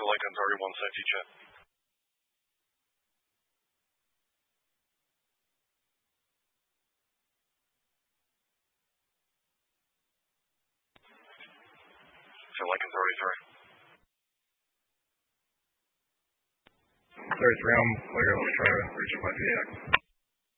Lincoln 31 safety check. For Lincoln 33. 33, I'm clear. Let's try to reach it by VX.